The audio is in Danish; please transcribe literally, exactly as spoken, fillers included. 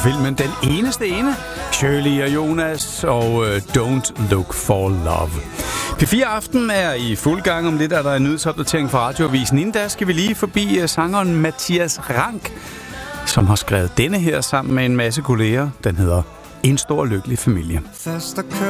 filmen Den Eneste Ene, Shirley og Jonas og uh, Don't Look for Love. P fire Aften er i fuld gang. Om lidt er der en nyhedsopdatering fra Radioavisen. Inden da skal vi lige forbi uh, sangeren Mathias Rank, som har skrevet denne her sammen med en masse kolleger. Den hedder En Stor Lykkelig Familie.